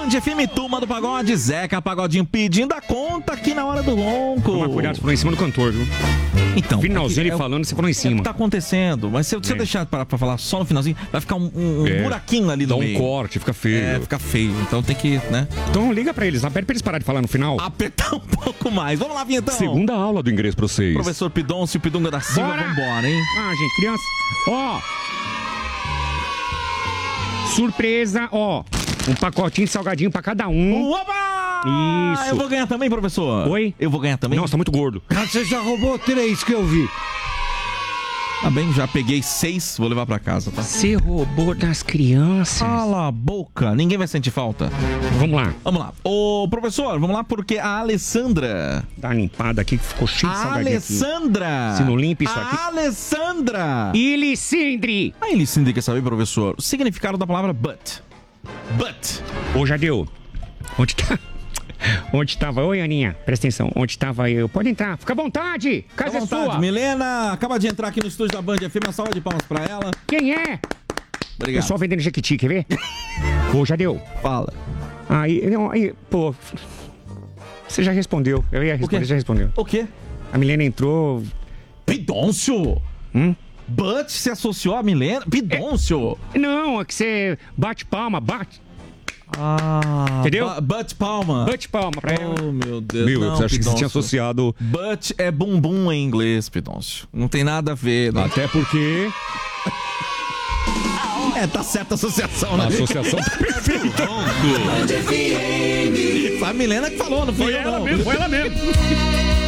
Band FM, turma do pagode, Zeca Pagodinho pedindo a conta aqui na hora do ronco. Toma cuidado, você falou em cima do cantor, viu? Então, finalzinho ele falando, você falou em cima. É o que tá acontecendo, mas se eu deixar pra falar só no finalzinho, vai ficar um buraquinho ali no meio. Dá um corte, fica feio. Fica feio, então tem que, né? Então liga pra eles, pede pra eles pararem de falar no final. Apertar um pouco mais. Vamos lá, Vinhetão. Segunda aula do Inglês pra vocês. Professor Pidoncio, Pidunga da Silva, vambora, hein? Ah, gente, criança. Ó. Surpresa, ó. Um pacotinho de salgadinho pra cada um. Opa! Isso. Eu vou ganhar também, professor? Oi? Eu vou ganhar também? Nossa, tá muito gordo. Você já roubou 3 que eu vi. Tá bem, já peguei 6, vou levar pra casa, tá? Você roubou das crianças. Cala a boca, ninguém vai sentir falta. Vamos lá. Vamos lá. Ô, professor, vamos lá porque a Alessandra... Dá uma limpada aqui que ficou cheio de salgadinho Alessandra! aqui. Se não limpa isso aqui... Alessandra! Ilicindre! A Elicindre quer saber, professor, o significado da palavra but. But. Ô, Jadeu, onde tá? Onde tava? Oi, Aninha, presta atenção. Onde tava eu? Pode entrar, fica à vontade. Casa é sua. Milena acaba de entrar aqui no estúdio da Band FM, uma salva de palmas pra ela. Quem é? Obrigado. Pessoal vendendo Jequiti, quer ver? Ô, Jadeu. Fala. Aí, pô... Você já respondeu. Eu ia responder, já respondeu. O quê? A Milena entrou... Pidoncio? But se associou a Milena? Pidoncio? Não, é que você bate palma, bate... Entendeu? But palma. But palma pra ela. Oh, meu Deus. Meu, não, você acha que você Pidoncio. tinha associado... But é bumbum em inglês, Pidoncio. Não tem nada a ver. Não. Até porque... Tá certa a associação, né? A associação tá perfeita. Foi a Milena que falou, não foi eu, ela não. mesmo, foi ela mesmo.